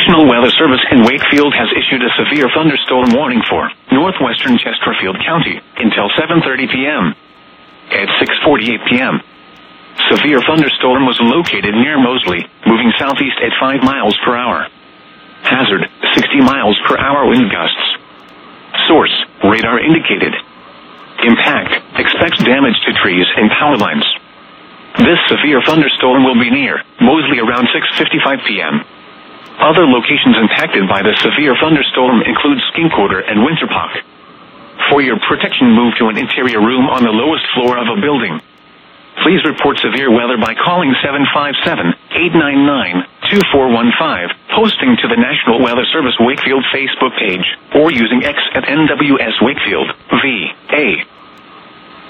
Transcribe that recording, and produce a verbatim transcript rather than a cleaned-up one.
National Weather Service in Wakefield has issued a severe thunderstorm warning for northwestern Chesterfield County until seven thirty p.m. At six forty-eight p.m., severe thunderstorm was located near Mosley, moving southeast at five miles per hour. Hazard, sixty miles per hour wind gusts. Source, radar indicated. Impact, expect damage to trees and power lines. This severe thunderstorm will be near Mosley around six fifty-five p.m. Other locations impacted by the severe thunderstorm include Skinkorter and Winterpock. For your protection, move to an interior room on the lowest floor of a building. Please report severe weather by calling seven five seven, eight nine nine, two four one five, posting to the National Weather Service Wakefield Facebook page, or using X at N W S Wakefield, V A